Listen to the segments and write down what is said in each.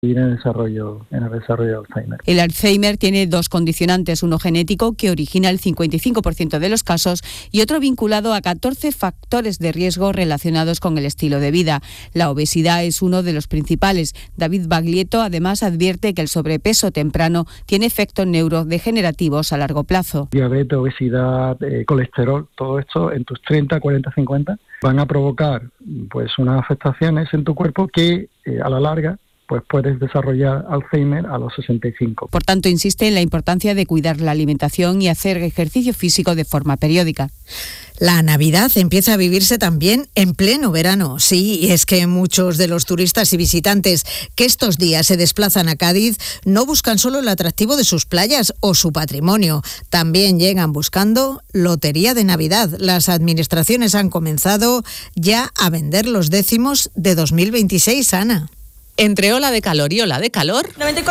en el desarrollo de Alzheimer. El Alzheimer tiene dos condicionantes, uno genético que origina el 55% de los casos y otro vinculado a 14 factores de riesgo relacionados con el estilo de vida. La obesidad es uno de los principales. David Baglietto además advierte que el sobrepeso temprano tiene efectos neurodegenerativos a largo plazo. Diabetes, obesidad, colesterol, todo esto en tus 30, 40, 50 van a provocar pues unas afectaciones en tu cuerpo que a la larga pues puedes desarrollar Alzheimer a los 65. Por tanto, insiste en la importancia de cuidar la alimentación y hacer ejercicio físico de forma periódica. La Navidad empieza a vivirse también en pleno verano. Sí, y es que muchos de los turistas y visitantes que estos días se desplazan a Cádiz no buscan solo el atractivo de sus playas o su patrimonio, también llegan buscando lotería de Navidad. Las administraciones han comenzado ya a vender los décimos de 2026, Ana. Entre ola de calor y ola de calor...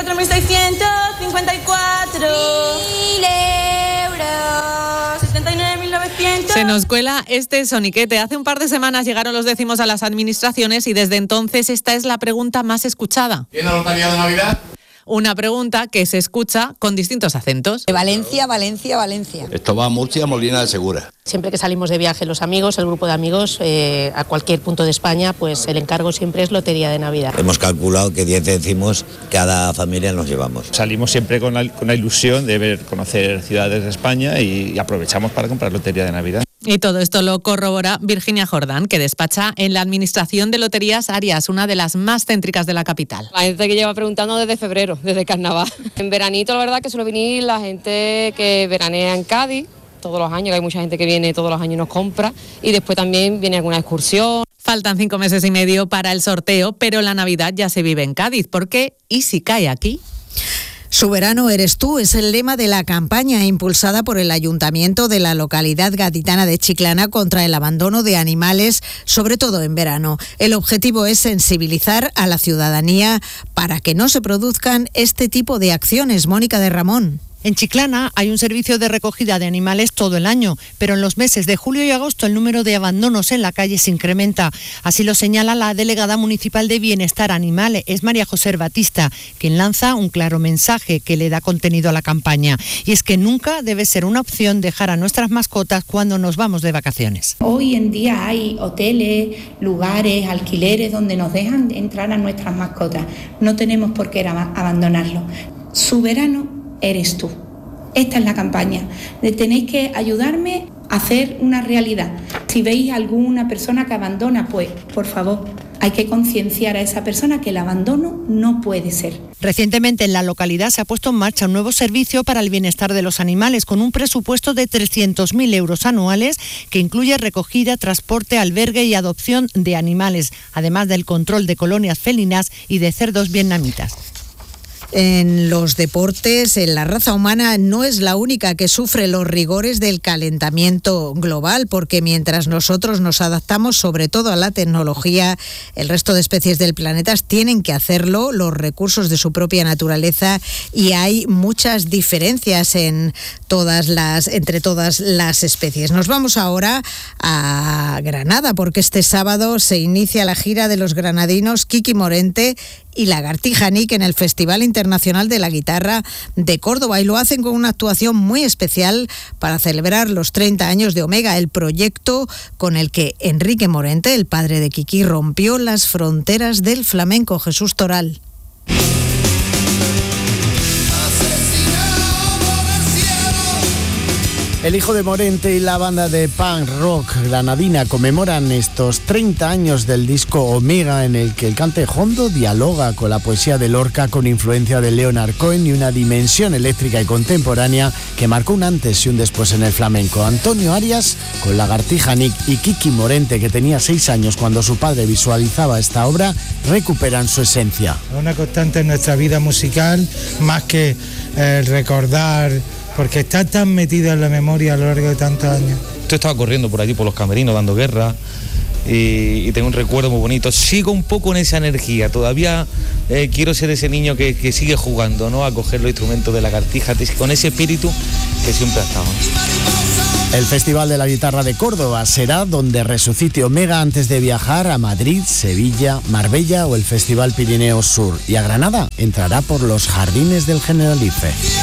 94.654 euros, 79.900... Se nos cuela este soniquete. Hace un par de semanas llegaron los décimos a las administraciones y desde entonces esta es la pregunta más escuchada. ¿Tiene lotería de Navidad? Una pregunta que se escucha con distintos acentos. Valencia, Valencia, Valencia. Esto va a Murcia, Molina de Segura. Siempre que salimos de viaje los amigos, el grupo de amigos, a cualquier punto de España, pues el encargo siempre es lotería de Navidad. Hemos calculado que 10 décimos cada familia nos llevamos. Salimos siempre con la ilusión de conocer ciudades de España y aprovechamos para comprar lotería de Navidad. Y todo esto lo corrobora Virginia Jordán, que despacha en la Administración de Loterías Arias, una de las más céntricas de la capital. La gente que lleva preguntando desde febrero, desde carnaval. En veranito, la verdad que suele venir la gente que veranea en Cádiz todos los años, que hay mucha gente que viene todos los años y nos compra, y después también viene alguna excursión. Faltan 5 meses y medio para el sorteo, pero la Navidad ya se vive en Cádiz. ¿Por qué? ¿Y si cae aquí? Su verano eres tú es el lema de la campaña impulsada por el Ayuntamiento de la localidad gaditana de Chiclana contra el abandono de animales, sobre todo en verano. El objetivo es sensibilizar a la ciudadanía para que no se produzcan este tipo de acciones. Mónica de Ramón. En Chiclana hay un servicio de recogida de animales todo el año, pero en los meses de julio y agosto el número de abandonos en la calle se incrementa. Así lo señala la delegada municipal de Bienestar Animal, es María José Batista, quien lanza un claro mensaje que le da contenido a la campaña. Y es que nunca debe ser una opción dejar a nuestras mascotas cuando nos vamos de vacaciones. Hoy en día hay hoteles, lugares, alquileres donde nos dejan entrar a nuestras mascotas. No tenemos por qué abandonarlo. Su verano eres tú. Esta es la campaña. Tenéis que ayudarme a hacer una realidad. Si veis a alguna persona que abandona, pues por favor, hay que concienciar a esa persona que el abandono no puede ser. Recientemente en la localidad se ha puesto en marcha un nuevo servicio para el bienestar de los animales con un presupuesto de 300.000 euros anuales que incluye recogida, transporte, albergue y adopción de animales, además del control de colonias felinas y de cerdos vietnamitas. En los deportes, la raza humana no es la única que sufre los rigores del calentamiento global, porque mientras nosotros nos adaptamos sobre todo a la tecnología, el resto de especies del planeta tienen que hacerlo, los recursos de su propia naturaleza, y hay muchas diferencias entre todas las especies. Nos vamos ahora a Granada, porque este sábado se inicia la gira de los granadinos Kiki Morente y Lagartija Nick en el Festival Internacional de la Guitarra de Córdoba, y lo hacen con una actuación muy especial para celebrar los 30 años de Omega, el proyecto con el que Enrique Morente, el padre de Kiki, rompió las fronteras del flamenco. Jesús Toral. El hijo de Morente y la banda de punk rock granadina conmemoran estos 30 años del disco Omega, en el que el cante hondo dialoga con la poesía de Lorca con influencia de Leonard Cohen y una dimensión eléctrica y contemporánea que marcó un antes y un después en el flamenco. Antonio Arias con Lagartija Nick y Kiki Morente, que tenía 6 años cuando su padre visualizaba esta obra, recuperan su esencia. Una constante en nuestra vida musical, más que recordar, porque está tan metida en la memoria a lo largo de tantos años. Yo estaba corriendo por allí, por los camerinos, dando guerra, y tengo un recuerdo muy bonito. Sigo un poco en esa energía, todavía quiero ser ese niño que sigue jugando, ¿no?, a coger los instrumentos de Lagartija, con ese espíritu que siempre ha estado, ¿no? El Festival de la Guitarra de Córdoba será donde resucite Omega antes de viajar a Madrid, Sevilla, Marbella o el Festival Pirineos Sur. Y a Granada entrará por los jardines del Generalife.